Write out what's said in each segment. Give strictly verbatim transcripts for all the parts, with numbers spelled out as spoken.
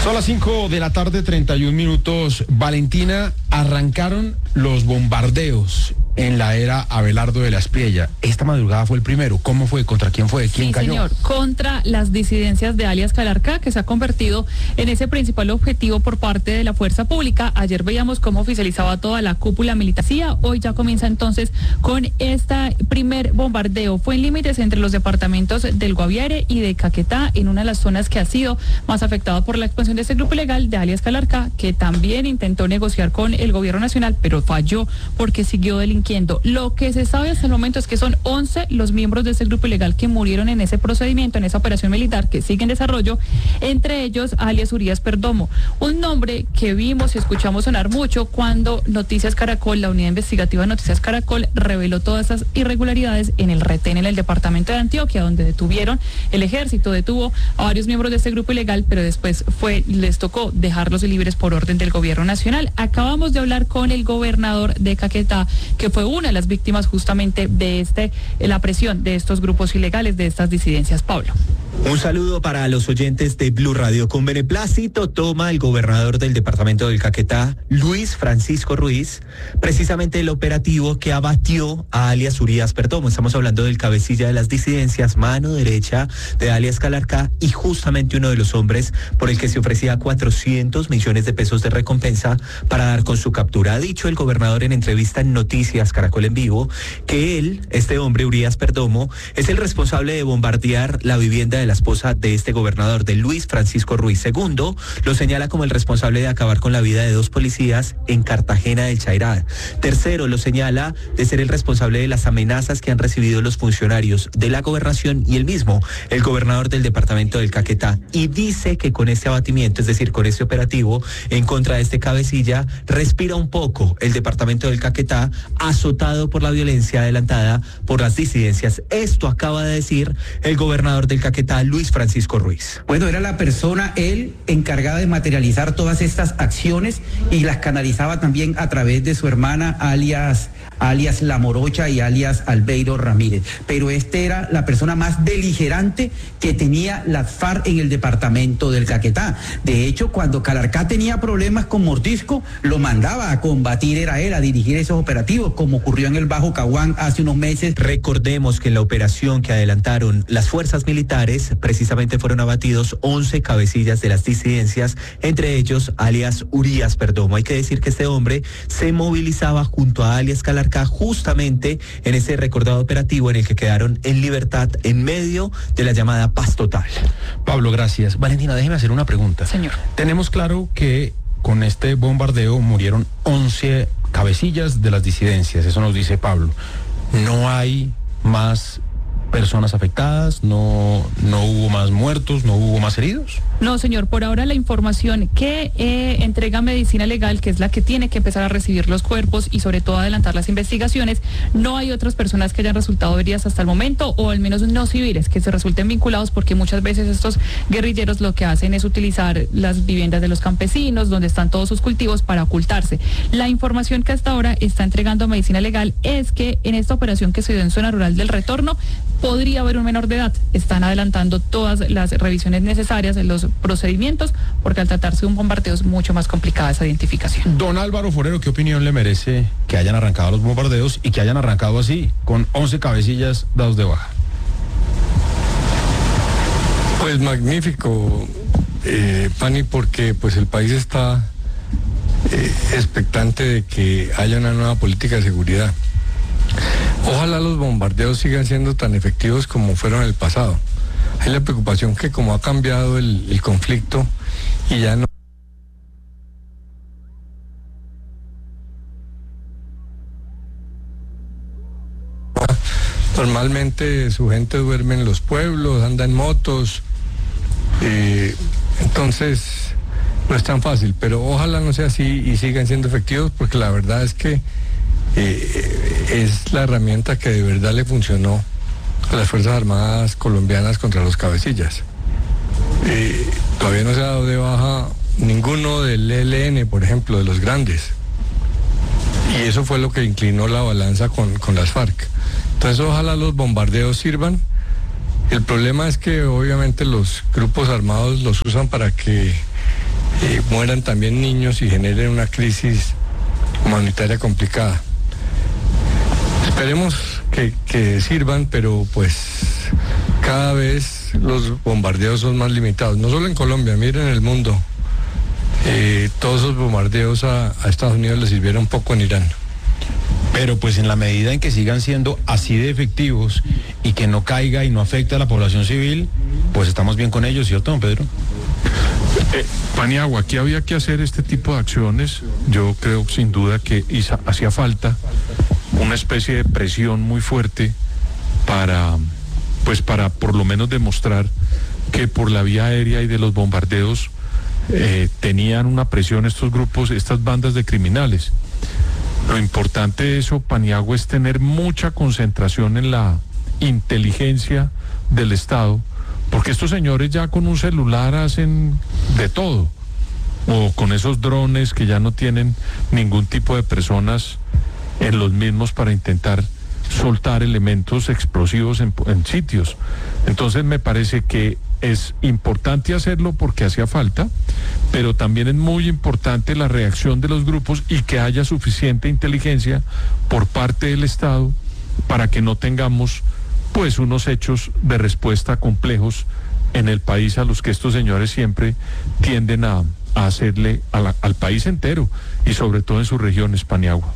Son las cinco de la tarde, treinta y un minutos. Valentina, arrancaron los bombardeos en la era Abelardo de la Espriella. Esta madrugada fue el primero. ¿Cómo fue? ¿Contra quién fue? ¿Quién sí, cayó? Señor, contra las disidencias de alias Calarcá, que se ha convertido en ese principal objetivo por parte de la fuerza pública. Ayer veíamos cómo oficializaba toda la cúpula militar. Hoy ya comienza entonces con este primer bombardeo. Fue en límites entre los departamentos del Guaviare y de Caquetá, en una de las zonas que ha sido más afectada por la expansión de este grupo ilegal de alias Calarcá, que también intentó negociar con el gobierno nacional, pero falló porque siguió delinquiendo. Lo que se sabe hasta el momento es que son once los miembros de este grupo ilegal que murieron en ese procedimiento, en esa operación militar que sigue en desarrollo, entre ellos alias Urias Perdomo, un nombre que vimos y escuchamos sonar mucho cuando Noticias Caracol, la unidad investigativa de Noticias Caracol, reveló todas esas irregularidades en el retén en el departamento de Antioquia, donde detuvieron, el ejército detuvo a varios miembros de este grupo ilegal, pero después fue, les tocó dejarlos libres por orden del gobierno nacional. Acabamos de hablar con el gobernador de Caquetá, que fue una de las víctimas justamente de este, la presión de estos grupos ilegales, de estas disidencias. Pablo. Un saludo para los oyentes de Blue Radio. Con beneplácito toma el gobernador del departamento del Caquetá, Luis Francisco Ruiz, precisamente el operativo que abatió a alias Urias Perdomo. Estamos hablando del cabecilla de las disidencias, mano derecha de alias Calarcá, y justamente uno de los hombres por el que se ofrecía cuatrocientos millones de pesos de recompensa para dar con su captura. Ha dicho el gobernador en entrevista en Noticias Caracol en Vivo que él, este hombre Urias Perdomo, es el responsable de bombardear la vivienda de la esposa de este gobernador, de Luis Francisco Ruiz. Segundo, lo señala como el responsable de acabar con la vida de dos policías en Cartagena del Chairá. Tercero, lo señala de ser el responsable de las amenazas que han recibido los funcionarios de la gobernación y él mismo, el gobernador del departamento del Caquetá. Y dice que con este abatimiento, es decir, con este operativo en contra de este cabecilla, respira un poco el departamento del Caquetá, azotado por la violencia adelantada por las disidencias. Esto acaba de decir el gobernador del Caquetá, Luis Francisco Ruiz. Bueno, era la persona, él, encargada de materializar todas estas acciones y las canalizaba también a través de su hermana, alias, alias La Morocha y alias Albeiro Ramírez. Pero este era la persona más beligerante que tenía la FARC en el departamento del Caquetá. De hecho, cuando Calarcá tenía problemas con Mordisco, lo mandaba a combatir, era él, a dirigir esos operativos, como ocurrió en el Bajo Caguán hace unos meses. Recordemos que en la operación que adelantaron las fuerzas militares, precisamente fueron abatidos once cabecillas de las disidencias, entre ellos alias Urias Perdomo. Hay que decir que este hombre se movilizaba junto a alias Calarcá justamente en ese recordado operativo en el que quedaron en libertad en medio de la llamada paz total. Pablo, gracias. Valentina, déjeme hacer una pregunta. Señor. Tenemos claro que con este bombardeo murieron once cabecillas de las disidencias, eso nos dice Pablo. No hay más personas afectadas, no, no hubo más muertos, no hubo más heridos. No, señor, por ahora la información que eh, entrega Medicina Legal, que es la que tiene que empezar a recibir los cuerpos y sobre todo adelantar las investigaciones, no hay otras personas que hayan resultado heridas hasta el momento, o al menos no civiles, que se resulten vinculados, porque muchas veces estos guerrilleros lo que hacen es utilizar las viviendas de los campesinos, donde están todos sus cultivos, para ocultarse. La información que hasta ahora está entregando Medicina Legal es que en esta operación que se dio en zona rural del Retorno, podría haber un menor de edad. Están adelantando todas las revisiones necesarias en los procedimientos, porque al tratarse de un bombardeo es mucho más complicada esa identificación. Don Álvaro Forero, ¿qué opinión le merece que hayan arrancado los bombardeos y que hayan arrancado así, con once cabecillas dados de baja? Pues magnífico, eh, Pani, porque pues el país está eh, expectante de que haya una nueva política de seguridad. Ojalá los bombardeos sigan siendo tan efectivos como fueron en el pasado. Hay la preocupación que como ha cambiado el, el conflicto y ya no... Normalmente su gente duerme en los pueblos, anda en motos, eh, entonces no es tan fácil, pero ojalá no sea así y sigan siendo efectivos, porque la verdad es que eh, es la herramienta que de verdad le funcionó a las Fuerzas Armadas colombianas contra los cabecillas. Eh, todavía no se ha dado de baja ninguno del E L N, por ejemplo, de los grandes. Y eso fue lo que inclinó la balanza con, con las FARC. Entonces ojalá los bombardeos sirvan. El problema es que obviamente los grupos armados los usan para que eh, mueran también niños y generen una crisis humanitaria complicada. Esperemos que, que sirvan, pero pues cada vez los bombardeos son más limitados, no solo en Colombia, miren el mundo. Eh, todos esos bombardeos a, a Estados Unidos les sirvieron un poco en Irán. Pero pues en la medida en que sigan siendo así de efectivos y que no caiga y no afecte a la población civil, pues estamos bien con ellos, ¿cierto, don Pedro? Eh, Paniagua, aquí había que hacer este tipo de acciones. Yo creo sin duda que hizo, hacía falta una especie de presión muy fuerte para, pues para por lo menos demostrar que por la vía aérea y de los bombardeos eh, tenían una presión estos grupos, estas bandas de criminales. Lo importante de eso, Paniagua, es tener mucha concentración en la inteligencia del Estado, porque estos señores ya con un celular hacen de todo, o con esos drones que ya no tienen ningún tipo de personas en los mismos para intentar soltar elementos explosivos en, en sitios. Entonces me parece que es importante hacerlo porque hacía falta, pero también es muy importante la reacción de los grupos y que haya suficiente inteligencia por parte del Estado para que no tengamos pues unos hechos de respuesta complejos en el país a los que estos señores siempre tienden a, a hacerle a la, al país entero y sobre todo en sus regiones, Paniagua.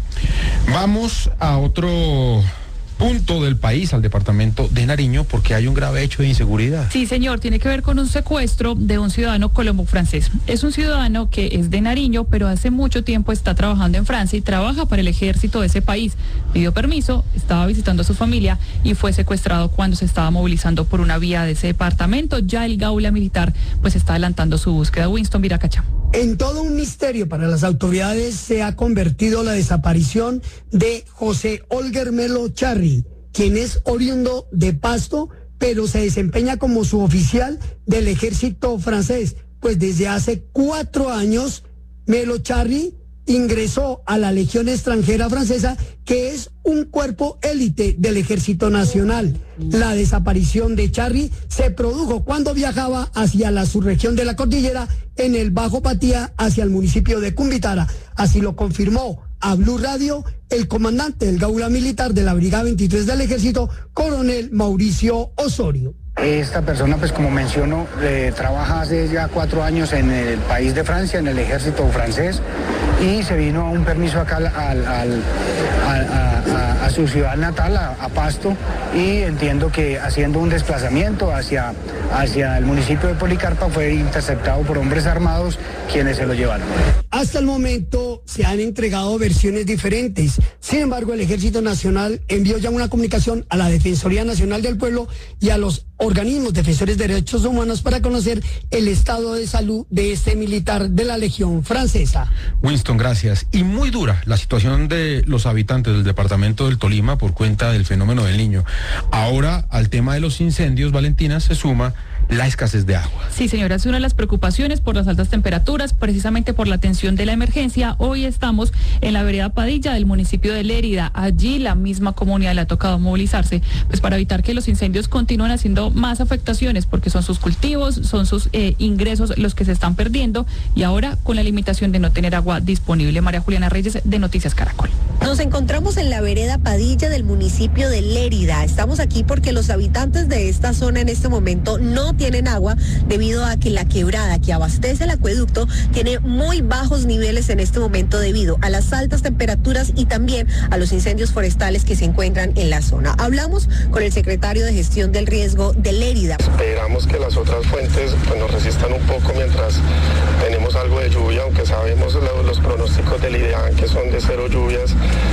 Vamos a otro punto del país, al departamento de Nariño, porque hay un grave hecho de inseguridad. Sí, señor, tiene que ver con un secuestro de un ciudadano colombo-francés. Es un ciudadano que es de Nariño, pero hace mucho tiempo está trabajando en Francia y trabaja para el ejército de ese país. Pidió permiso, estaba visitando a su familia y fue secuestrado cuando se estaba movilizando por una vía de ese departamento. Ya el Gaula Militar pues está adelantando su búsqueda. Winston Viracacha. En todo un misterio para las autoridades se ha convertido la desaparición de José Olger Melo Charri, quien es oriundo de Pasto, pero se desempeña como suboficial del ejército francés. Pues desde hace cuatro años, Melo Charri ingresó a la Legión Extranjera Francesa, que es un cuerpo élite del Ejército Nacional. La desaparición de Charri se produjo cuando viajaba hacia la subregión de la cordillera en el Bajo Patía hacia el municipio de Cumbitara. Así lo confirmó a Blue Radio el comandante del Gaula Militar de la Brigada veintitrés del Ejército, coronel Mauricio Osorio. Esta persona, pues como menciono, eh, trabaja hace ya cuatro años en el país de Francia, en el ejército francés, y se vino a un permiso acá al, al, al, a, a, a su ciudad natal, a, a Pasto, y entiendo que haciendo un desplazamiento hacia, hacia el municipio de Policarpa fue interceptado por hombres armados, quienes se lo llevaron. Hasta el momento se han entregado versiones diferentes. Sin embargo, el Ejército Nacional envió ya una comunicación a la Defensoría Nacional del Pueblo y a los organismos defensores de derechos humanos para conocer el estado de salud de este militar de la Legión Francesa. Winston, gracias. Y muy dura la situación de los habitantes del departamento del Tolima por cuenta del fenómeno del Niño. Ahora, al tema de los incendios, Valentina, se suma la escasez de agua. Sí, señora, es una de las preocupaciones por las altas temperaturas, precisamente por la atención de la emergencia. Hoy estamos en la vereda Padilla del municipio de Lérida. Allí la misma comunidad le ha tocado movilizarse pues para evitar que los incendios continúen haciendo más afectaciones, porque son sus cultivos, son sus eh, ingresos los que se están perdiendo, y ahora con la limitación de no tener agua disponible. María Juliana Reyes, de Noticias Caracol. Nos encontramos en la vereda Padilla del municipio de Lérida. Estamos aquí porque los habitantes de esta zona en este momento no tienen agua debido a que la quebrada que abastece el acueducto tiene muy bajos niveles en este momento debido a las altas temperaturas y también a los incendios forestales que se encuentran en la zona. Hablamos con el secretario de Gestión del Riesgo de Lérida. Esperamos que las otras fuentes pues, nos resistan un poco mientras tenemos algo de lluvia, aunque sabemos los, los pronósticos del IDEAN que son de cero lluvias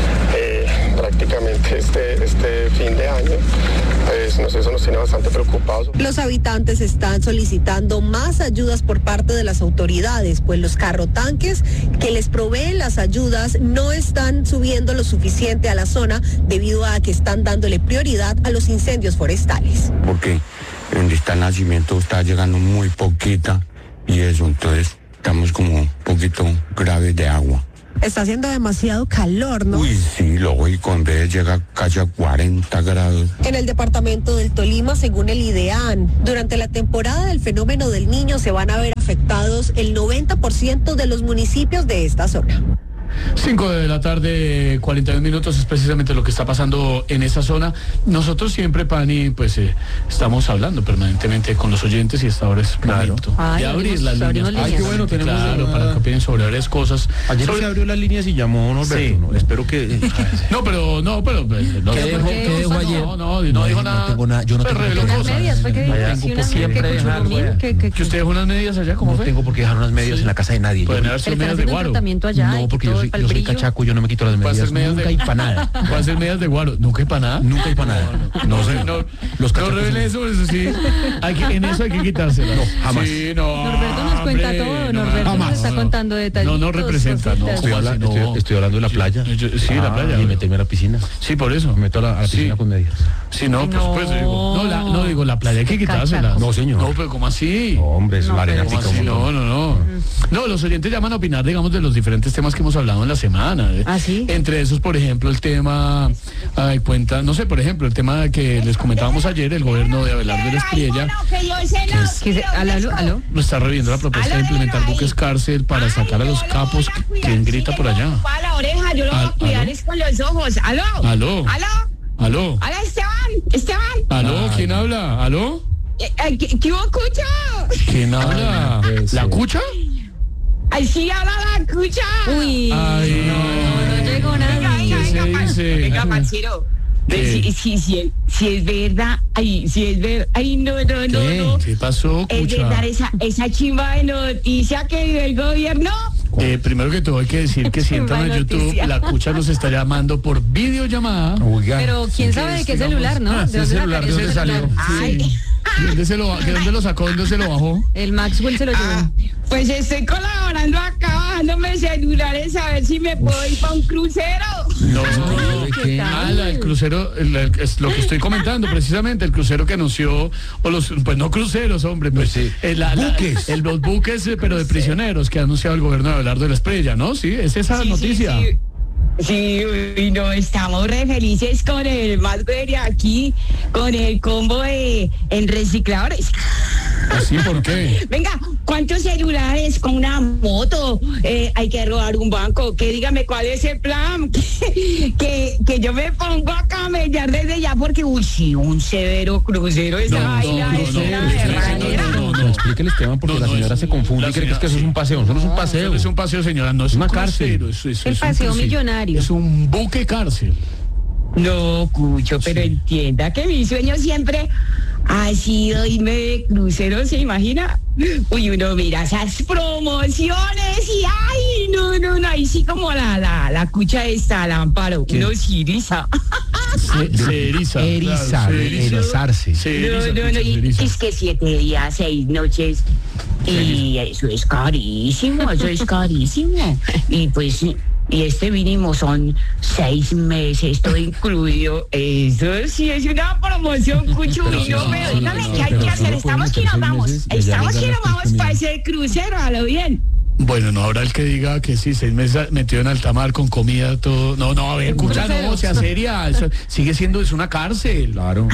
eh, prácticamente este, este fin de año. Pues no sé, eso nos tiene bastante preocupados. Los habitantes están solicitando más ayudas por parte de las autoridades, pues los carrotanques que les proveen las ayudas no están subiendo lo suficiente a la zona debido a que están dándole prioridad a los incendios forestales. Porque donde está el nacimiento está llegando muy poquita y eso, entonces estamos como un poquito graves de agua. Está haciendo demasiado calor, ¿no? Uy, sí, lógico, en vez llega casi a cuarenta grados. En el departamento del Tolima, según el IDEAN, durante la temporada del fenómeno del Niño se van a ver afectados afectados el noventa por ciento de los municipios de esta zona. cinco de la tarde, cuarenta y un minutos, es precisamente lo que está pasando en esa zona. Nosotros siempre, Pani, pues eh, estamos hablando permanentemente con los oyentes y hasta ahora es momento Claro. de abrir las líneas. Ay, qué bueno, tenemos Claro, una- para que opinen sobre varias cosas. Ayer Sobre- se abrió las líneas y llamó Norberto. Sí. ¿no? Espero que... No, pero, no, pero... pues, no, ¿Qué no, dejó- no, qué no, dejó no, ayer? No, no, no dijo nada. No tengo nada, yo no Pues tengo reveló por qué cosas. dejar medias, fue que Vaya, sí, tengo una- siempre que dejar, Cuchurrumín, wea. que- que- ¿Que usted dejó unas medias allá? ¿Cómo No fue? tengo por qué dejar unas medias en la casa de nadie. Pueden Yo- haber sido Pero medias están de haciendo un guaro. tratamiento allá No, y porque yo todo soy, para el yo soy brillo. cachaco, yo no me quito las Puede medias ser medias nunca de- y para nada. Puede hacer medias de guaro. ¿Nunca hay para nada? Nunca hay para nada. No, No, sé, no, no, los no cachacos revele son- eso, eso sí. Hay que, en eso hay que quitársela. No, jamás. Sí, no, Norberto nos cuenta hombre, todo, no, Norberto jamás. nos está No, contando detalles. No, no representa, no. Estoy, ¿Cómo habla- así? No. estoy- estoy hablando de la playa. Yo- yo- sí, la Ah, playa. Y meterme a la piscina. Sí, por eso. Me meto a la, a la Sí. piscina con medias. Sí, no, por No. supuesto, digo. No, la, no, digo, la playa hay que Qué quitársela. cachaco. No, señor. No, pero ¿cómo así? No, hombre, es No, la arena pero ¿Cómo pica así? un No, montón. no, no. No, los oyentes llaman a opinar, digamos, de los diferentes temas que hemos hablado en la semana. ¿eh? ¿Ah, sí? Entre esos, por ejemplo, el tema, ay, cuenta, no sé, por ejemplo, el tema que les comentábamos ayer, el gobierno de Abelardo de la Espriella, ¿Qué se- aló, aló, aló? está reviendo la propuesta de implementar buques cárcel para sacar a los capos que- quien grita por allá. A la oreja, yo lo voy Al- a cuidar aló. es con los ojos. ¿Aló? Aló. ¿Aló? ¿Aló? ¿Aló, Esteban? ¿Esteban? ¿Aló? ¿Quién habla? ¿Aló? Eh, eh, ¿Qué, qué hubo, Cucho? ¿Quién habla? puede ser. ¿La cucha? Ay, sí, habla la Cucha. Uy, Ay, no, no, no llegó Venga, nadie. venga, ¿Qué se venga, pa- dice? venga, parcero. ¿Qué? Si, si, si, si es verdad, ay, si es verdad, ay, no, no, no, ¿Qué? no. ¿Qué pasó, Es cucha? verdad esa, esa chimba de noticia que dio el gobierno. Eh, primero que todo hay que decir que si entran a YouTube, noticia. la cucha nos está llamando por videollamada. Oiga. Pero quién sabe de qué digamos, celular, ¿no? ah, ¿De ese dónde celular, sacaría ¿de dónde ese salió? celular? Ay. ¿De dónde, se lo, ¿De dónde lo sacó? ¿Dónde se lo bajó? El Maxwell se lo llevó. Ah, pues estoy colaborando acá, bajándome celulares a ver si me puedo ir para un crucero. No, ¿de qué? Ah, la- el crucero, el- el- es lo que estoy comentando precisamente, el crucero que anunció, o los, pues no cruceros, hombre, pues Sí. eh, la- la- Buques. el- los buques, eh, pero de prisioneros que ha anunciado el gobierno de Abelardo de la Espriella, ¿no? Sí, es esa Sí, noticia. Sí, sí. Sí, uy, no, estamos re felices con el más de aquí, con el combo de en recicladores. ¿Así por qué? Venga, ¿cuántos celulares con una moto? Eh, hay que robar un banco. Que dígame cuál es el plan. que, que yo me pongo a camellar desde ya porque, uy, sí, un severo crucero. Esa No, vaina no, es no, una no, no, berraquera. no, no, No, explíquele, Esteban, porque No, la no, señora es- se confunde la y cree que es que señora- eso es un paseo. Eso no es un paseo. No es un paseo, señora, no es Una un cárcel. crucero, eso- eso El es un paseo crucero. millonario. Es un buque cárcel. No, Cucho, pero entienda que mi sueño siempre ha sido irme de crucero, ¿se imagina? Uy, uno mira esas promociones y ay, no, no, no, ahí sí como la, la, la cucha esta, la Amparo, ¿Qué? uno se eriza. Se, se eriza. Erizar, claro, se eriza. erizarse. Se No, eriza, no, Cucha, no, se y eriza. es que siete días, seis noches, y eso es carísimo, eso es carísimo. Y pues, y este mínimo son seis meses, todo incluido. Eso sí es una promoción, Cucho. Pero Y sí, no, sí, pero sí, dígame no, qué hay pero que solo hacer. pueden Estamos que meter nos seis vamos, meses y allá estamos les dan que nos las vamos tres para mil. ese crucero, a lo bien. Bueno, no habrá el que diga que sí, seis meses metido en alta mar con comida, todo. No, no, a ver, Cucha, no, sea seria. Eso sigue siendo, es una cárcel. Claro.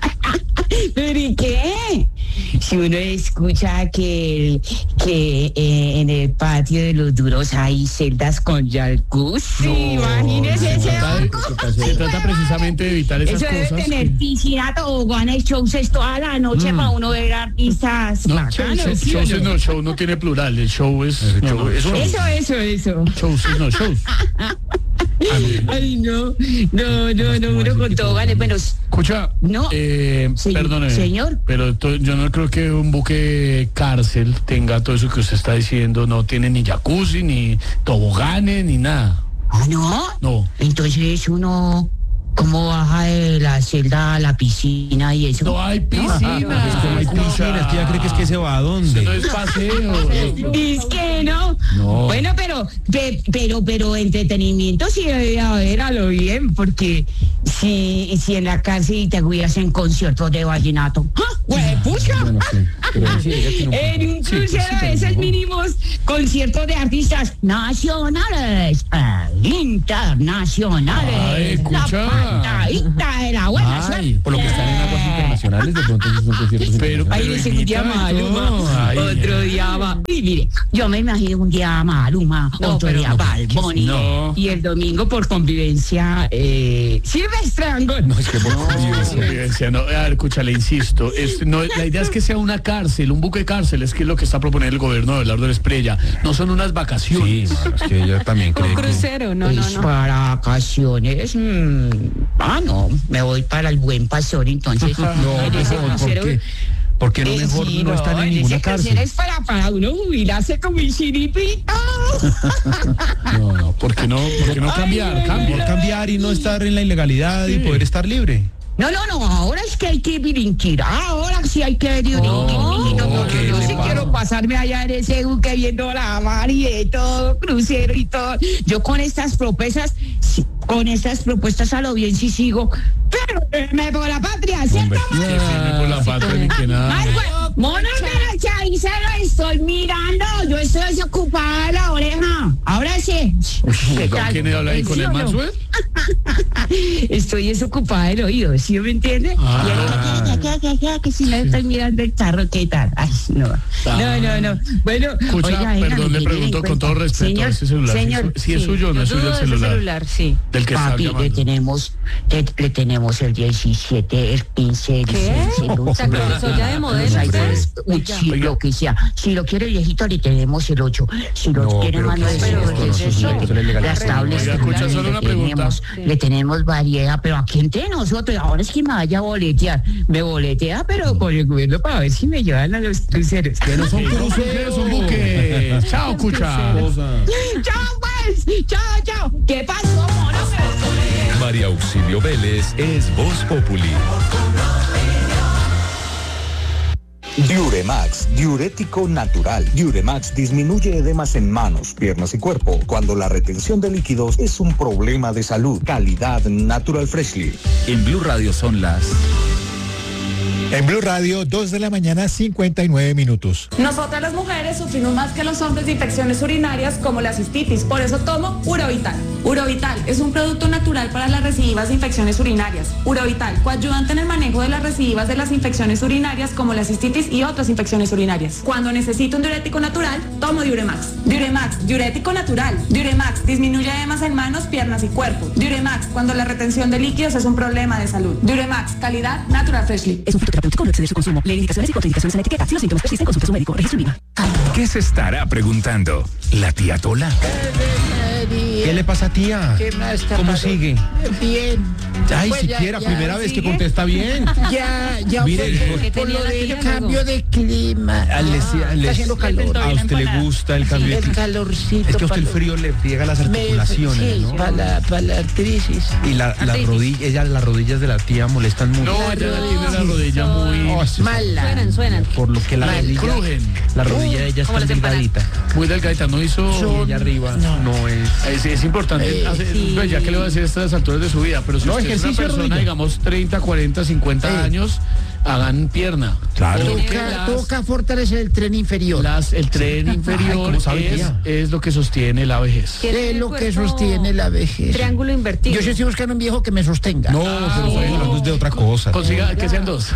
¿Pero y qué? Si uno escucha que, el- que eh, en el patio de los duros hay celdas con jacuzzi, imagínese Se ese trata, de- banco. se trata precisamente de evitar esas Eso debe cosas. tener que- piscina, toboganes, shows toda la noche para uno ver artistas No, bacanos, show, ¿sí o shows no? es no, show no tiene plural, el show es. no, no, es un- Eso, eso, eso. shows es no, shows. Ay, no, no, no, no, uno con toboganes. Bueno, Escucha, No. eh, Sí, perdone, señor. pero to- yo no creo que un buque cárcel tenga todo eso que usted está diciendo, no tiene ni jacuzzi, ni toboganes, ni nada. ah, no. No. Entonces uno, ¿cómo baja de la celda a la piscina y eso? No hay piscina. Es que no hay piscina, es que ella cree que es que se va a Eso no dónde. es paseo. Es que no. No. Bueno, pero, pe- pero, pero entretenimiento sí debe haber a lo bien, porque si, si en la cárcel te cuidas en conciertos de vallenato. ¡Ah, huepucha! Bueno, sí. Pero sí, ella tiene un En punto. un Sí, pues sí, crucero pero esos no. mínimos conciertos de artistas nacionales e internacionales. Ay, la escucha. pantallita de la buena Ay, suerte. por lo que están en aguas internacionales, de pronto esos son conciertos Pero- internacionales. Ay, ese un día invita y Maluma, todo. Ay, otro día va. Uy, mire, yo me imagino un día Maluma, No, otro pero día no, Bad Bunny, no. y el domingo por convivencia, eh, Silvestre Dangond. No, es que por No, convivencia, no. A ver, escucha, le insisto. Es, no, la idea es que sea una cárcel, un buque cárcel, es que es lo que está proponiendo el gobierno de Abelardo Espriella. No son unas vacaciones. Sí, mano, es que ella también cree Un que... crucero, no, no, Pues no. para vacaciones, mm, ah, no, me voy para el Buen Pastor, entonces. No, en ese ¿por crucero- qué? ¿Por qué no Eh, mejor sí, no están en en ninguna ese crucero cárcel? es para, para uno jubilarse como un chiripito. No, no, ¿por qué no, por qué no cambiar? Ay, Cambia. Por cambiar y no estar en la ilegalidad y Sí. poder estar libre. No, no, no, ahora es que hay que delinquir, ahora sí hay que delinquir. no, No, ¿qué yo le sí pasa? quiero pasarme allá en ese buque viendo la mar y de todo, crucero y todo. Yo con estas propuestas, sí, con estas propuestas a lo bien sí sigo, pero eh, me por la patria, ¿cierto? Hombre. Que firme por la patria ni que nada. Ay, güey, mono derecha, ahí se lo estoy mirando, yo estoy desocupada de la oreja. Ahora sí. ¿Qué ¿Con tal? quién habla ahí? ¿Con ¿Sí el o no? Maxwell? Estoy desocupada del oído, ¿sí me entiende? Ah. Y ahí, que, que, que, que, que si me estoy mirando el carro, ¿qué tal? Ay, no. No, no, no. Bueno, Escucha, oiga, venga, perdón, le tengan en pregunto con cuenta. todo respeto, Señor, ese celular, señor, si, es su- si es suyo o no es suyo el celular. sí. Del que está Papi, le llamando. tenemos, le, le tenemos el diecisiete, el quince, el ¿Qué? dieciséis, el once, ¿Se actualizó ya de modelo los usted? iPhones, uy, sí, Oiga. lo que sea. Si lo quiere viejito, le tenemos el ocho. Si lo No, quiere pero más ¿qué es nuevecito, esto? el No, eso es dieciocho. una ilegalidad. Las tablets Oiga, escucha, celulares solo le una pregunta. tenemos, le tenemos variedad, pero aquí entre nosotros, ahora es que me vaya a boletear. Me boletea, pero con el gobierno para ver si me llevan a los cruceros. Que no son Sí, son buques, son buques. Chao, Cucha. ¡Chao, pues! ¡Chao, chao! ¿Qué pasó, mono? María Auxilio Vélez es Voz Populi. Diuremax, diurético natural. Diuremax disminuye edemas en manos, piernas y cuerpo cuando la retención de líquidos es un problema de salud. Calidad Natural Freshly. En Blue Radio son las... En Blue Radio, dos de la mañana, cincuenta y nueve minutos. Nosotras las mujeres sufrimos más que los hombres de infecciones urinarias como la cistitis, por eso tomo Urovital. Urovital es un producto natural para las recidivas de infecciones urinarias. Urovital, coayudante en el manejo de las recidivas de las infecciones urinarias como la cistitis y otras infecciones urinarias. Cuando necesito un diurético natural, tomo Diuremax. Diuremax, diurético natural. Diuremax, disminuye edemas en manos, piernas y cuerpo. Diuremax, cuando la retención de líquidos es un problema de salud. Diuremax, calidad Natural Freshly. Es un fitoterapéutico, no exceder su consumo. Lee indicaciones y contraindicaciones en la etiqueta. Si los síntomas persisten, consulte a su médico. Registro INVIMA. ¿Qué se estará preguntando? ¿La tía Tola? ¿Qué le pasa, tía? ¿Qué más está ¿Cómo pasando? sigue? Bien. Ay, Pues ya- siquiera, ya primera vez que sigue. contesta bien. Ya, ya Mire, fue porque por tenía lo la del tía cambio luego. de clima. Ah, le- Ah, le- está haciendo calor. A usted le gusta el cambio de El clima. calorcito. Es que a usted el pa' lo- frío le friega las me- articulaciones, sí, ¿no? para la, pa' la crisis. Y la, las rodillas, ella, las rodillas de la tía molestan mucho. No, ella tiene la rodilla muy... Oh, sí, Mala. Suenan, suenan. por lo que la Mal. rodilla, Crujen. la rodilla de ella Como está las empanadas. delgadita. Muy delgadita, no hizo... Y ella arriba No. no, es... Es, es importante, Eh, hacer- sí. pues, ya que le voy a decir a estas alturas de su vida, pero si No, usted es una ejercicio de persona, rodilla. digamos, treinta, cuarenta, cincuenta Eh. años, hagan pierna. Claro. Porque Toca, las- toca fortalecer el tren inferior. las- el tren inferior ¿cómo sabe, es, tía? es lo que sostiene la vejez. ¿Qué ¿Qué es el lo que cuerpo? sostiene la vejez? Triángulo invertido. Yo sí estoy buscando un viejo que me sostenga. No, pero estoy hablando de otra cosa. Consiga que sean dos.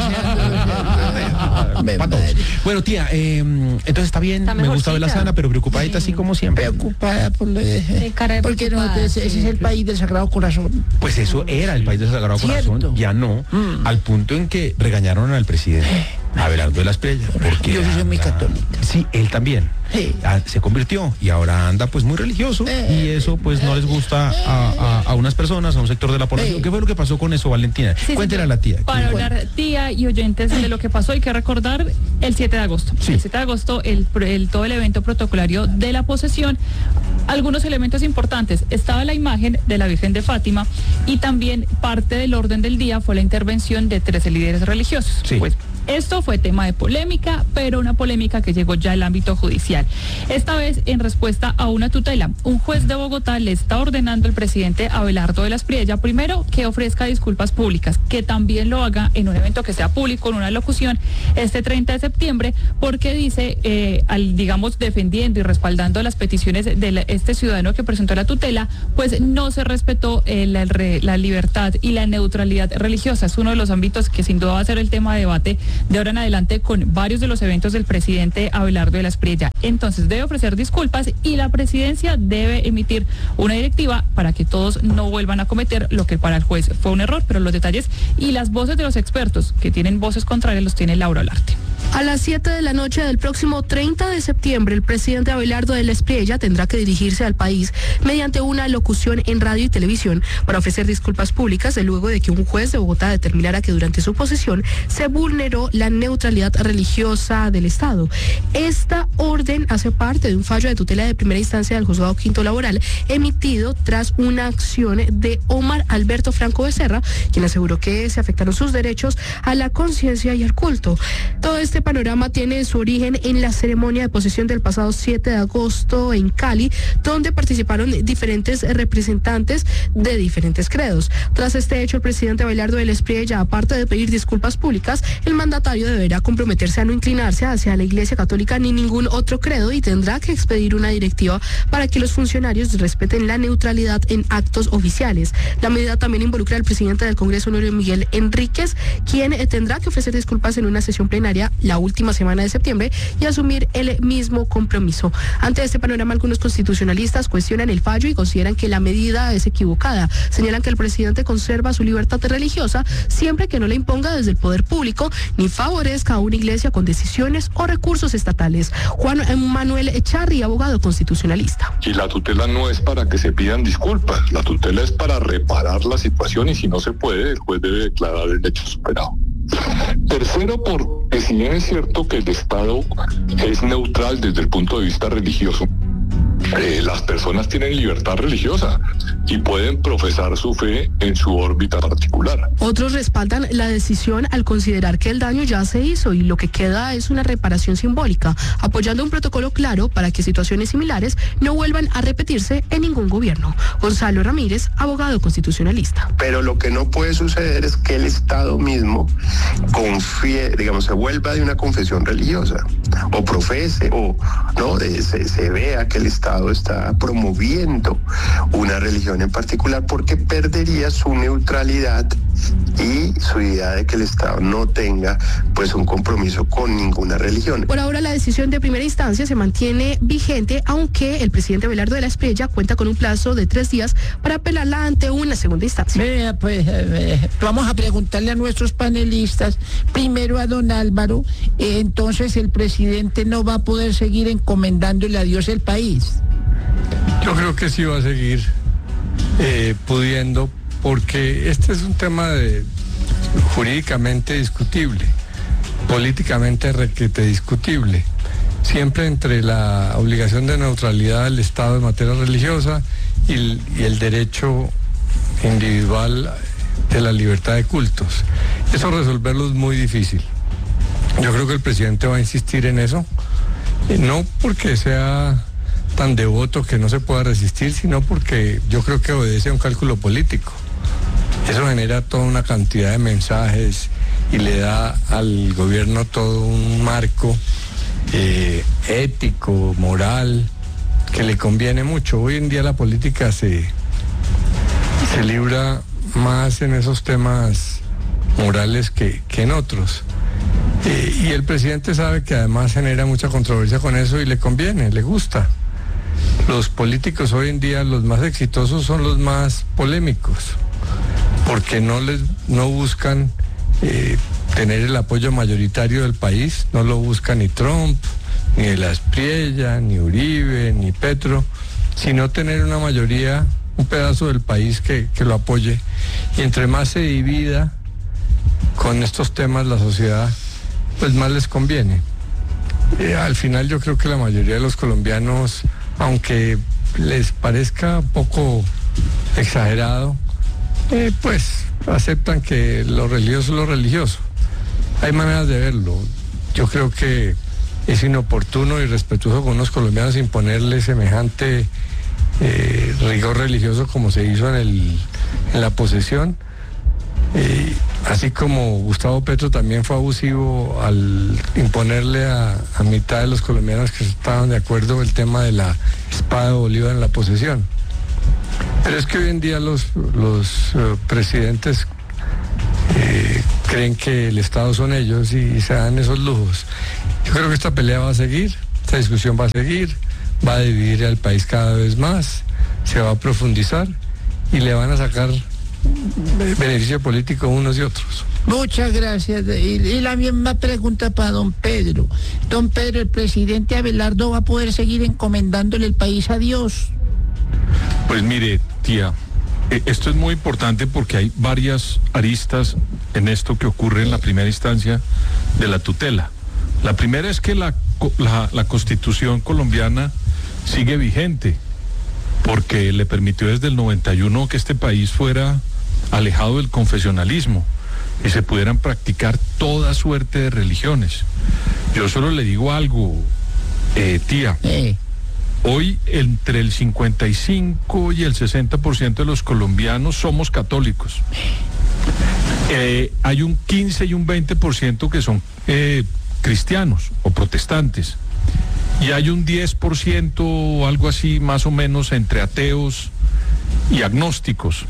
Me Pa' todos. madre. Bueno, tía, eh, entonces está bien, Está me gusta verla mejorcita. sana, pero preocupadita así como siempre. Preocupada por lo de... Sí, cara de Porque no, preocupada, ese, ese es el país del Sagrado Corazón. Pues eso era el país del Sagrado Cierto. Corazón, ya no, Mm. al punto en que regañaron al presidente, a Abelardo de la Espriella. Porque Yo sí soy muy anda- católica. Sí, él también. Sí. Ah, se convirtió y ahora anda pues muy religioso y eso pues no les gusta a, a- a unas personas, a un sector de la población. Sí. ¿Qué fue lo que pasó con eso, Valentina? Sí, Cuéntele sí, a la tía. Para hablar, tía y oyentes, de lo que pasó, hay que recordar el siete de agosto. Sí. El siete de agosto, el, pro- el- todo el evento protocolario de la posesión, algunos elementos importantes. Estaba la imagen de la Virgen de Fátima y también parte del orden del día fue la intervención de trece líderes religiosos. Sí. Pues, esto fue tema de polémica, pero una polémica que llegó ya al ámbito judicial. Esta vez en respuesta a una tutela. Un juez de Bogotá le está ordenando al presidente Abelardo de la Espriella, primero, que ofrezca disculpas públicas, que también lo haga en un evento que sea público, en una locución, este treinta de septiembre, porque dice, eh, al digamos, defendiendo y respaldando las peticiones de la- este ciudadano que presentó la tutela, pues no se respetó eh, la, re- la libertad y la neutralidad religiosa. Es uno de los ámbitos que sin duda va a ser el tema de debate de ahora en adelante con varios de los eventos del presidente Abelardo de la Espriella. Entonces debe ofrecer disculpas y la presidencia debe emitir una directiva para que todos no vuelvan a cometer lo que para el juez fue un error, pero los detalles y las voces de los expertos que tienen voces contrarias los tiene Laura Olarte. A las siete de la noche del próximo treinta de septiembre, el presidente Abelardo de la Espriella tendrá que dirigirse al país mediante una locución en radio y televisión para ofrecer disculpas públicas de luego de que un juez de Bogotá determinara que durante su posesión se vulneró la neutralidad religiosa del Estado. Esta orden hace parte de un fallo de tutela de primera instancia del Juzgado Quinto Laboral emitido tras una acción de Omar Alberto Franco Becerra, quien aseguró que se afectaron sus derechos a la conciencia y al culto. Todo este panorama tiene su origen en la ceremonia de posesión del pasado siete de agosto en Cali, donde participaron diferentes representantes de diferentes credos. Tras este hecho, el presidente Abelardo de la Espriella, aparte de pedir disculpas públicas, el mandatario deberá comprometerse a no inclinarse hacia la Iglesia Católica ni ningún otro credo y tendrá que expedir una directiva para que los funcionarios respeten la neutralidad en actos oficiales. La medida también involucra al presidente del Congreso, Honorio Miguel Enríquez, quien tendrá que ofrecer disculpas en una sesión plenaria la última semana de septiembre y asumir el mismo compromiso. Ante este panorama, algunos constitucionalistas cuestionan el fallo y consideran que la medida es equivocada. Señalan que el presidente conserva su libertad religiosa siempre que no la imponga desde el poder público ni favorezca a una iglesia con decisiones o recursos estatales. Juan Manuel Echarri, abogado constitucionalista. Y la tutela no es para que se pidan disculpas, la tutela es para reparar la situación y si no se puede, el juez debe declarar el hecho superado. Tercero, porque si bien es cierto que el Estado es neutral desde el punto de vista religioso, eh, las personas tienen libertad religiosa y pueden profesar su fe en su órbita particular. Otros respaldan la decisión al considerar que el daño ya se hizo y lo que queda es una reparación simbólica, apoyando un protocolo claro para que situaciones similares no vuelvan a repetirse en ningún gobierno. Gonzalo Ramírez, abogado constitucionalista. Pero lo que no puede suceder es que el Estado mismo confíe, digamos, se vuelva de una confesión religiosa o profese o no de, se, se vea que el Estado está promoviendo una religión en particular porque perdería su neutralidad y su idea de que el Estado no tenga pues un compromiso con ninguna religión. Por ahora la decisión de primera instancia se mantiene vigente, aunque el presidente Abelardo de la Espriella cuenta con un plazo de tres días para apelarla ante una segunda instancia. Vea, pues eh, vamos a preguntarle a nuestros panelistas, primero a don Álvaro, eh, entonces el presidente no va a poder seguir encomendándole a Dios el país. Yo creo que sí va a seguir eh, pudiendo, porque este es un tema de, jurídicamente discutible, políticamente requete discutible, siempre entre la obligación de neutralidad del Estado en materia religiosa y el, y el derecho individual de la libertad de cultos. Eso resolverlo es muy difícil. Yo creo que el presidente va a insistir en eso, eh, no porque sea tan devoto que no se pueda resistir, sino porque yo creo que obedece a un cálculo político. Eso genera toda una cantidad de mensajes y le da al gobierno todo un marco eh, ético, moral, que le conviene mucho. Hoy en día la política se, se libra más en esos temas morales que, que en otros. Eh, y el presidente sabe que además genera mucha controversia con eso y le conviene, le gusta. Los políticos hoy en día, los más exitosos son los más polémicos, porque no les no buscan eh, tener el apoyo mayoritario del país, no lo busca ni Trump, ni de la Espriella, ni Uribe, ni Petro, sino tener una mayoría, un pedazo del país que, que lo apoye. Y entre más se divida con estos temas la sociedad, pues más les conviene. Eh, al final yo creo que la mayoría de los colombianos, aunque les parezca poco exagerado, eh, pues aceptan que lo religioso es lo religioso. Hay maneras de verlo. Yo creo que es inoportuno y respetuoso con los colombianos imponerle semejante eh, rigor religioso como se hizo en, el, en la posesión. Eh, así como Gustavo Petro también fue abusivo al imponerle a, a mitad de los colombianos que estaban de acuerdo el tema de la espada de Bolívar en la posesión. Pero es que hoy en día los, los uh, presidentes eh, creen que el Estado son ellos y se dan esos lujos. Yo creo que esta pelea va a seguir, esta discusión va a seguir, va a dividir al país cada vez más, se va a profundizar y le van a sacar beneficio político unos y otros. Muchas gracias. Y, y la misma pregunta para don Pedro. Don Pedro, ¿el presidente Abelardo va a poder seguir encomendándole el país a Dios? Pues mire, tía, esto es muy importante porque hay varias aristas en esto que ocurre en la primera instancia de la tutela. La primera es que la, la, la Constitución colombiana sigue vigente, porque le permitió desde el noventa y uno que este país fuera alejado del confesionalismo y se pudieran practicar toda suerte de religiones. Yo solo le digo algo, eh, tía. Eh. Hoy entre el cincuenta y cinco y el sesenta por ciento de los colombianos somos católicos. Eh, hay un quince y un veinte por ciento que son eh, cristianos o protestantes. Y hay un diez por ciento o algo así más o menos entre ateos y agnósticos.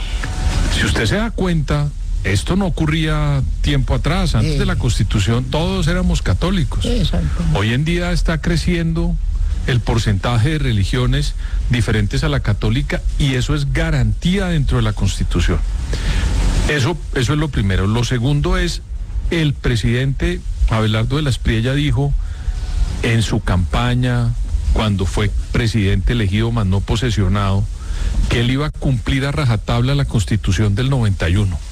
Si usted se da cuenta, esto no ocurría tiempo atrás. Antes de la Constitución todos éramos católicos. Hoy en día está creciendo el porcentaje de religiones diferentes a la católica y eso es garantía dentro de la Constitución. Eso, eso es lo primero. Lo segundo es, el presidente Abelardo de la Espriella dijo en su campaña, cuando fue presidente elegido más no posesionado, que él iba a cumplir a rajatabla la Constitución del noventa y uno.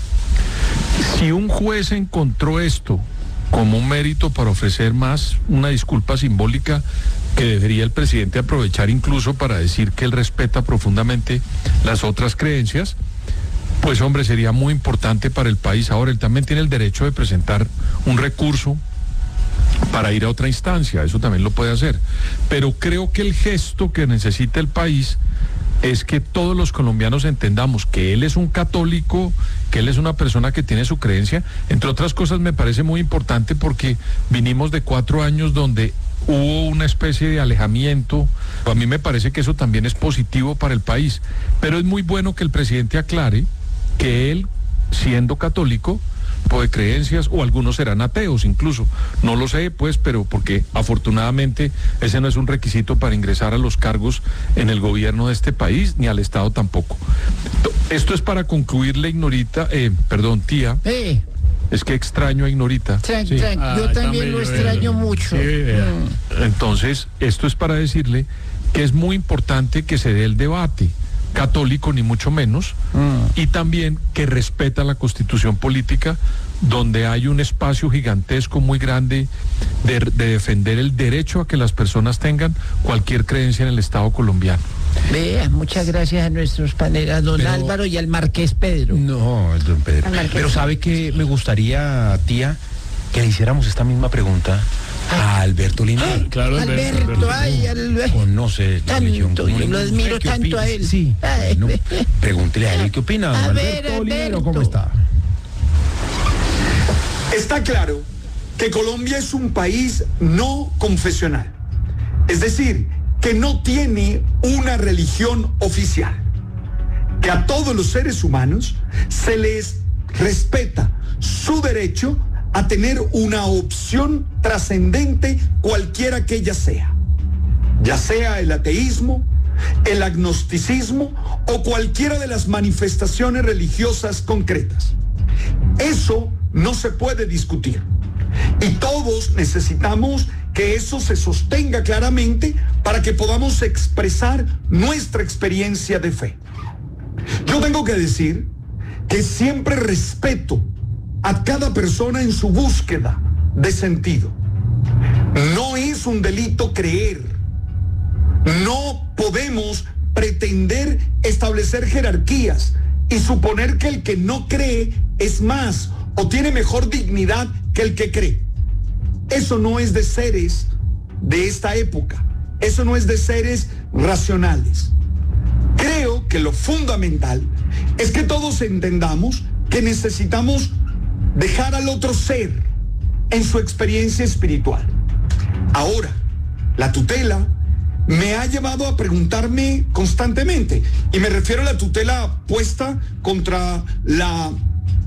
Si un juez encontró esto como un mérito para ofrecer más una disculpa simbólica que debería el presidente aprovechar incluso para decir que él respeta profundamente las otras creencias, pues hombre, sería muy importante para el país. Ahora, él también tiene el derecho de presentar un recurso para ir a otra instancia, eso también lo puede hacer. Pero creo que el gesto que necesita el país es que todos los colombianos entendamos que él es un católico, que él es una persona que tiene su creencia. Entre otras cosas, me parece muy importante porque vinimos de cuatro años donde hubo una especie de alejamiento. A mí me parece que eso también es positivo para el país. Pero es muy bueno que el presidente aclare que él, siendo católico, de creencias, o algunos serán ateos incluso, no lo sé pues, pero porque afortunadamente ese no es un requisito para ingresar a los cargos en el gobierno de este país, ni al Estado tampoco. Esto es para concluirle, Ignorita, eh, perdón, tía. Eh. Es que extraño a Ignorita. Tran, sí. tran, ah, yo también lo extraño mucho. Sí, mm. Entonces, esto es para decirle que es muy importante que se dé el debate católico, ni mucho menos, mm. y también que respeta la Constitución política, donde hay un espacio gigantesco muy grande de, de defender el derecho a que las personas tengan cualquier creencia en el Estado colombiano. Vea, muchas gracias a nuestros panelistas, a don Pero, Álvaro y al Marqués Pedro. No, el don Pedro. Pero sabe que me gustaría, tía, que le hiciéramos esta misma pregunta a Alberto Linero. Claro, Alberto, Alberto, ay, Alberto. Conoce la religión. Tanto, yo lo admiro tanto a él. Sí, bueno, pregúntele a él qué opina. A Alberto ver, Linero, ¿cómo está? Está claro que Colombia es un país no confesional. Es decir, que no tiene una religión oficial. Que a todos los seres humanos se les respeta su derecho a tener una opción trascendente, cualquiera que ella sea, ya sea el ateísmo, el agnosticismo o cualquiera de las manifestaciones religiosas concretas. Eso no se puede discutir y todos necesitamos que eso se sostenga claramente para que podamos expresar nuestra experiencia de fe. Yo tengo que decir que siempre respeto a cada persona en su búsqueda de sentido. No es un delito creer. No podemos pretender establecer jerarquías y suponer que el que no cree es más o tiene mejor dignidad que el que cree. Eso no es de seres de esta época. Eso no es de seres racionales. Creo que lo fundamental es que todos entendamos que necesitamos dejar al otro ser en su experiencia espiritual. Ahora, la tutela me ha llevado a preguntarme constantemente, y me refiero a la tutela puesta contra la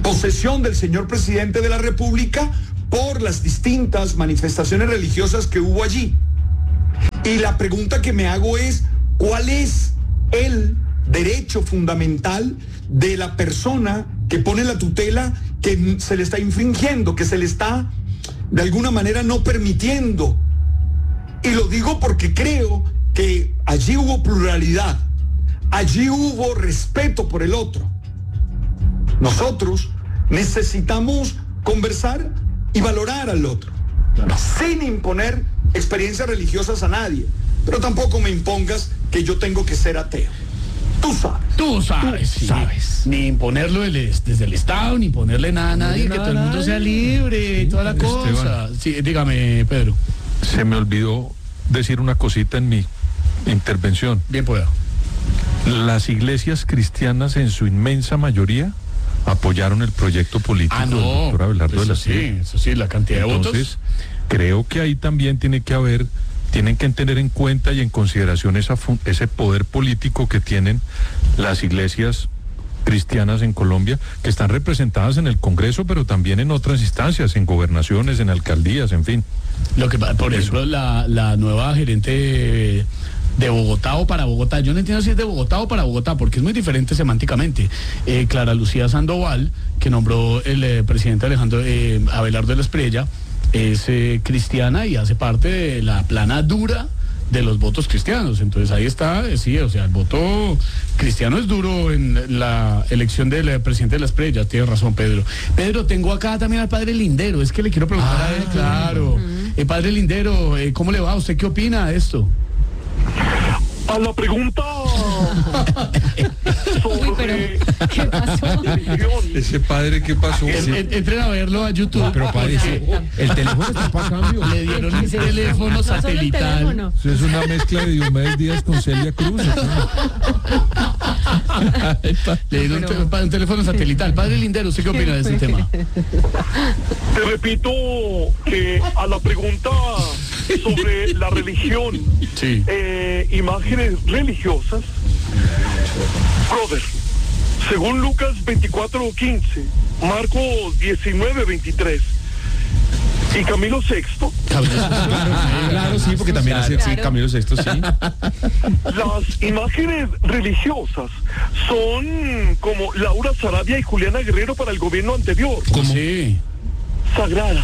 posesión del señor presidente de la República por las distintas manifestaciones religiosas que hubo allí. Y la pregunta que me hago es, ¿cuál es el derecho fundamental de la persona que pone la tutela que se le está infringiendo, que se le está de alguna manera no permitiendo? Y lo digo porque creo que allí hubo pluralidad, allí hubo respeto por el otro. Nosotros necesitamos conversar y valorar al otro, sin imponer experiencias religiosas a nadie, pero tampoco me impongas que yo tengo que ser ateo. Tú sabes. Tú sabes, Tú sí. sabes. Ni imponerlo del- desde el Estado, ni ponerle nada a nadie, que todo el mundo sea libre y toda la cosa. Esteban. Sí, dígame, Pedro. Se me olvidó decir una cosita en mi intervención. Bien pueda. Las iglesias cristianas en su inmensa mayoría apoyaron el proyecto político Ah, no. del doctor Abelardo Eso de la sí, Espriella. eso sí, la cantidad de Entonces, votos. creo que ahí también tiene que haber, tienen que tener en cuenta y en consideración esa fu- ese poder político que tienen las iglesias cristianas en Colombia, que están representadas en el Congreso, pero también en otras instancias, en gobernaciones, en alcaldías, en fin. Lo que pa- por ejemplo, la, la nueva gerente de Bogotá o para Bogotá, yo no entiendo si es de Bogotá o para Bogotá, porque es muy diferente semánticamente. Eh, Clara Lucía Sandoval, que nombró el eh, presidente Alejandro eh, Abelardo de la Espriella, es eh, cristiana y hace parte de la plana dura de los votos cristianos. Entonces ahí está, eh, sí, o sea, el voto cristiano es duro en la elección del eh, presidente de la Espriella. Tiene razón, Pedro. Pedro, tengo acá también al padre Lindero, es que le quiero preguntar a él, claro. Eh, padre Lindero, eh, ¿cómo le va? ¿Usted qué opina de esto? A la pregunta sobre ¿Qué pasó? Ese padre, ¿qué pasó? En- en- Entren a verlo a YouTube. Pero padre, sí, el teléfono está para cambio. Le dieron un teléfono satelital. Eso es una mezcla de Diomedes Díaz con Celia Cruz. Le dieron un, te- pa- un teléfono satelital. Padre Lindero, ¿usted qué opina de ese tema? Te repito que a la pregunta sobre la religión, Sí. eh, imágenes religiosas, brother, según Lucas veinticuatro quince, Marcos diecinueve veintitrés y Camilo sexto, Claro, sí, porque también hace sí, Camilo Sexto, sí. las imágenes religiosas son como Laura Sarabia y Juliana Guerrero para el gobierno anterior, ¿Cómo? Sí. sagradas.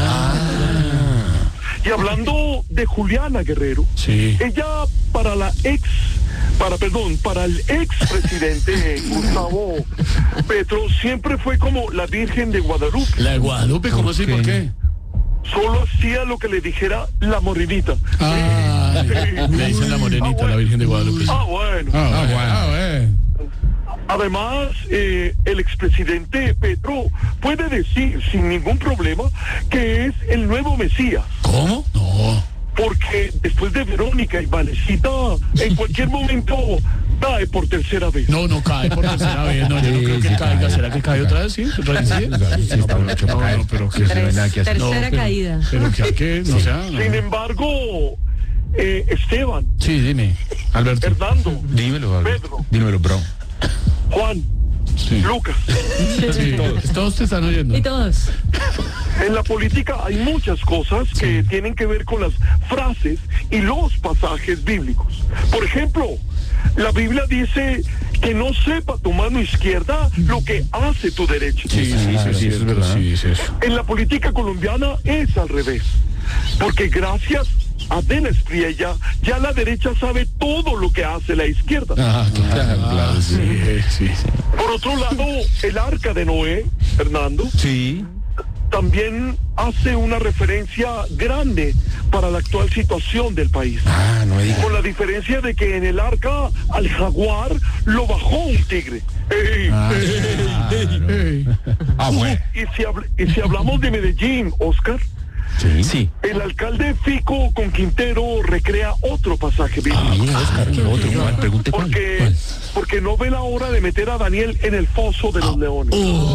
Y hablando de Juliana Guerrero, Sí. ella para la ex, para perdón, para el ex presidente Gustavo Petro siempre fue como la Virgen de Guadalupe. La de Guadalupe, ¿cómo así? ¿Por qué? Solo hacía lo que le dijera la morenita. Ah, le dicen la morenita, la Virgen de Guadalupe. Ah, bueno. Ah, bueno. Ah, bueno. Además, eh, el expresidente Petro puede decir sin ningún problema que es el nuevo Mesías. ¿Cómo? No. Porque después de Verónica y Valecita, en cualquier momento cae por tercera vez. No, no cae por tercera vez. No, yo no Sí, creo que sí caiga. cae. ¿Será que cae otra vez? Sí. ¿Reincide? Sí, está bueno, hecho para No, caer. no, pero que Sí, no hay nada que hacer. No, Tercera pero- caída. Pero que, que no sea. no. Sin embargo, eh, Esteban, Sí, dime, Alberto. Hernando, Dímelo, Albert. Pedro. Dímelo, bro. Juan, Sí. Lucas, Sí, todos te están oyendo. Y todos. en la política hay muchas cosas que tienen que ver con las frases y los pasajes bíblicos. Por ejemplo, la Biblia dice que no sepa tu mano izquierda lo que hace tu derecha. Sí, sí, sí, sí, eso es verdad. Sí, dice eso. En la política colombiana es al revés, porque gracias a de la Espriella ya la derecha sabe todo lo que hace la izquierda. Ah, claro, claro, sí. Sí, sí. Por otro lado, el arca de Noé, Fernando, Sí. también hace una referencia grande para la actual situación del país. Ah, no me digas. Con la diferencia de que en el arca al jaguar lo bajó un tigre. ¡Ey! Ah, ¡Ey! Ey. Ah, bueno. Y si, habl- y si hablamos de Medellín, Oscar, Sí. Sí. el alcalde Fico con Quintero recrea otro pasaje bíblico. Ah, mira, Oscar, otro. ¿Cuál? Pregunte cuál. Porque, ¿Cuál? porque no ve la hora de meter a Daniel en el foso de los leones.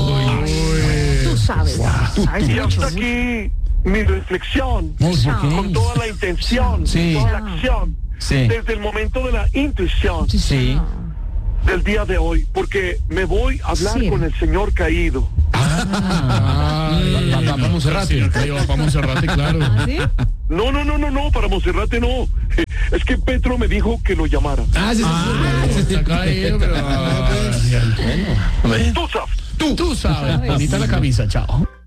Tú sabes. sabes Y mucho. hasta aquí mi reflexión, No, ¿por qué? con toda la intención, Sí. toda la acción, Sí. desde el momento de la intuición Sí. del día de hoy, porque me voy a hablar Sí. con el Señor caído. Ah, Ah, va para Monserrate. Va para Monserrate, claro. ¿Ah, sí? No, no, no, no, no, para Monserrate no. Es que Petro me dijo que lo llamara. Ah, sí, sí, Ah, sí. está caído, pero... Bueno. Tú sabes. Tú, tú sabes. Bonita la camisa, chao.